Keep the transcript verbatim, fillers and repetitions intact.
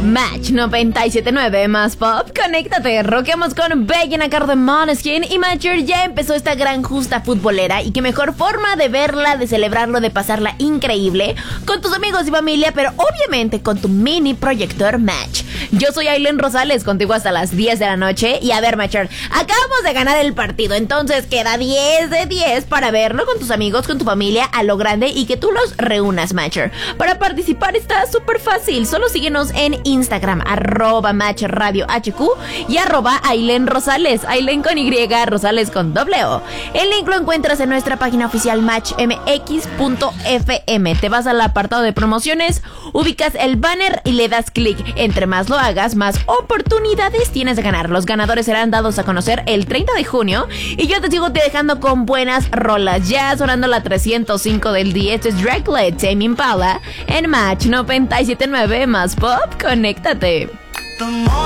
Match noventa y siete punto nueve más pop, conéctate, roqueamos con Begin a Car de Måneskin. Y Matcher, ya empezó esta gran justa futbolera y qué mejor forma de verla, de celebrarlo, de pasarla increíble con tus amigos y familia, pero obviamente con tu mini proyector Match. Yo soy Aileen Rosales, contigo hasta las diez de la noche. Y a ver, Matcher, acabamos de ganar el partido, entonces queda diez de diez para verlo con tus amigos, con tu familia a lo grande y que tú los reúnas, Matcher. Para participar está súper fácil, solo síguenos en Instagram, arroba Match Radio H Q y arroba Aileen Rosales, Aileen con Y, Rosales con doble O. El link lo encuentras en nuestra página oficial match m x punto f m. Te vas al apartado de promociones, ubicas el banner y le das clic. Entre más lo hagas, más oportunidades tienes de ganar. Los ganadores serán dados a conocer el treinta de junio y yo te sigo te dejando con buenas rolas. Ya sonando la trescientos cinco del día. Esto es Drake, Tame Impala en Match noventa y siete punto nueve más pop. Conéctate.